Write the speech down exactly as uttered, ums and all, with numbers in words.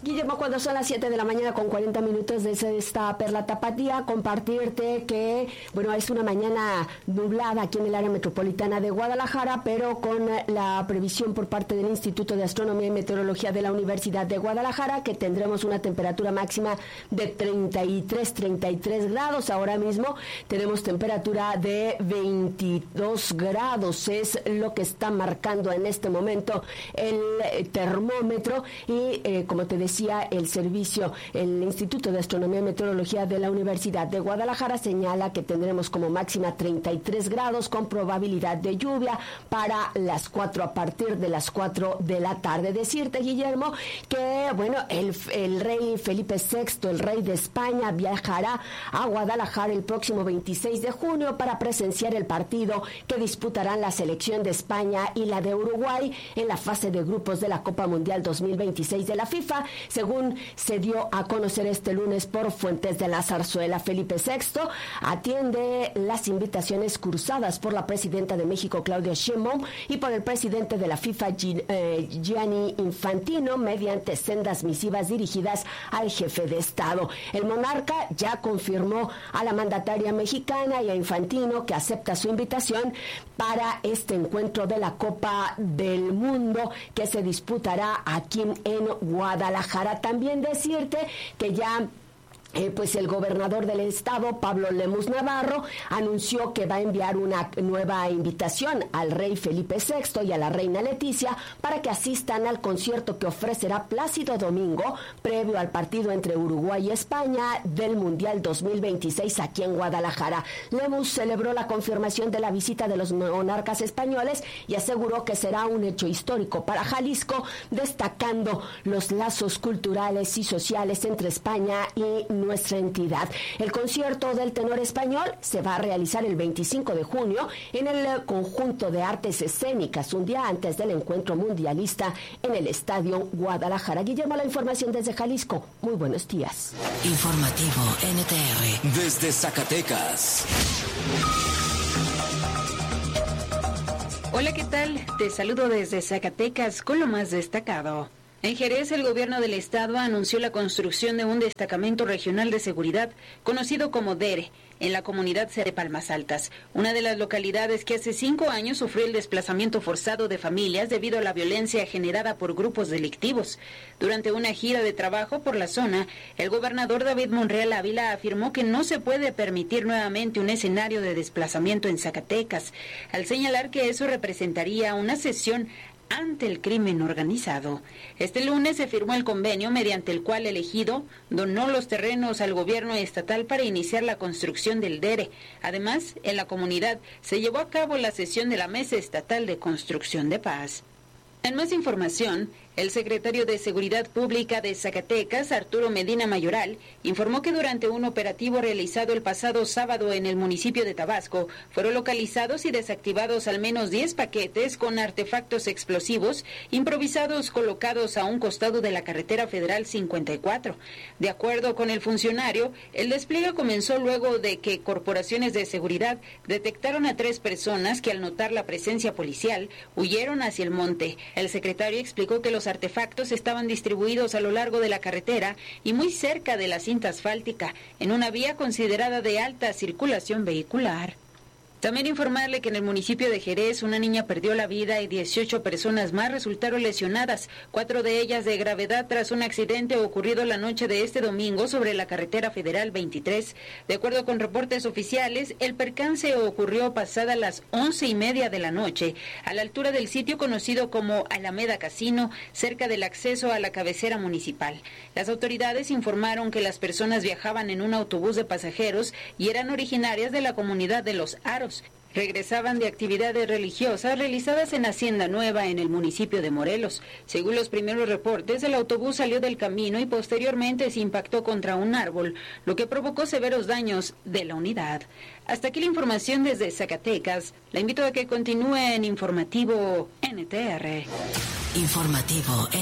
Guillermo, cuando son las siete de la mañana con cuarenta minutos desde esta Perla Tapatía, compartirte que, bueno, es una mañana nublada aquí en el área metropolitana de Guadalajara, pero con la previsión por parte del Instituto de Astronomía y Meteorología de la Universidad de Guadalajara, que tendremos una temperatura máxima de treinta y tres, treinta y tres grados. Ahora mismo tenemos temperatura de veintidós grados, es lo que está marcando en este momento el termómetro y, eh, como te decía, el servicio, el Instituto de Astronomía y Meteorología de la Universidad de Guadalajara señala que tendremos como máxima treinta y tres grados con probabilidad de lluvia para las cuatro, a partir de las cuatro de la tarde. Decirte, Guillermo, que, bueno, el, el rey Felipe sexto, el rey de España, viajará a Guadalajara el próximo veintiséis de junio para presenciar el partido que disputarán la selección de España y la de Uruguay en la fase de grupos de la Copa Mundial dos mil veintiséis de la FIFA, según se dio a conocer este lunes por fuentes de la zarzuela. Felipe sexto atiende las invitaciones cruzadas por la presidenta de México, Claudia Sheinbaum, y por el presidente de la FIFA, Gianni Infantino, mediante sendas misivas dirigidas al jefe de Estado. El monarca ya confirmó a la mandataria mexicana y a Infantino que acepta su invitación para este encuentro de la Copa del Mundo que se disputará aquí en Guadalajara. También decirte que ya Eh, pues el gobernador del estado, Pablo Lemus Navarro, anunció que va a enviar una nueva invitación al rey Felipe sexto y a la reina Leticia para que asistan al concierto que ofrecerá Plácido Domingo previo al partido entre Uruguay y España del Mundial dos mil veintiséis aquí en Guadalajara. Lemus celebró la confirmación de la visita de los monarcas españoles y aseguró que será un hecho histórico para Jalisco, destacando los lazos culturales y sociales entre España y nuestra entidad. El concierto del tenor español se va a realizar el veinticinco de junio en el Conjunto de Artes Escénicas, un día antes del encuentro mundialista en el Estadio Guadalajara. Guillermo, la información desde Jalisco. Muy buenos días. Informativo N T R. Desde Zacatecas. Hola, ¿qué tal? Te saludo desde Zacatecas con lo más destacado. En Jerez, el gobierno del estado anunció la construcción de un destacamento regional de seguridad, conocido como DERE, en la comunidad de Palmas Altas, una de las localidades que hace cinco años sufrió el desplazamiento forzado de familias debido a la violencia generada por grupos delictivos. Durante una gira de trabajo por la zona, el gobernador David Monreal Ávila afirmó que no se puede permitir nuevamente un escenario de desplazamiento en Zacatecas, al señalar que eso representaría una cesión ante el crimen organizado. Este lunes se firmó el convenio mediante el cual el ejido donó los terrenos al gobierno estatal para iniciar la construcción del DERE. Además, en la comunidad se llevó a cabo la sesión de la Mesa Estatal de Construcción de Paz. En más información, el secretario de Seguridad Pública de Zacatecas, Arturo Medina Mayoral, informó que durante un operativo realizado el pasado sábado en el municipio de Tabasco, fueron localizados y desactivados al menos diez paquetes con artefactos explosivos improvisados colocados a un costado de la carretera federal cincuenta y cuatro. De acuerdo con el funcionario, el despliegue comenzó luego de que corporaciones de seguridad detectaron a tres personas que, al notar la presencia policial, huyeron hacia el monte. El secretario explicó que los artefactos estaban distribuidos a lo largo de la carretera y muy cerca de la cinta asfáltica, en una vía considerada de alta circulación vehicular. También informarle que en el municipio de Jerez una niña perdió la vida y dieciocho personas más resultaron lesionadas, cuatro de ellas de gravedad tras un accidente ocurrido la noche de este domingo sobre la carretera federal veintitrés. De acuerdo con reportes oficiales, el percance ocurrió pasada las once y media de la noche, a la altura del sitio conocido como Alameda Casino, cerca del acceso a la cabecera municipal. Las autoridades informaron que las personas viajaban en un autobús de pasajeros y eran originarias de la comunidad de Los Aros. Regresaban de actividades religiosas realizadas en Hacienda Nueva, en el municipio de Morelos. Según los primeros reportes, el autobús salió del camino y posteriormente se impactó contra un árbol, lo que provocó severos daños de la unidad. Hasta aquí la información desde Zacatecas. La invito a que continúe en Informativo N T R. Informativo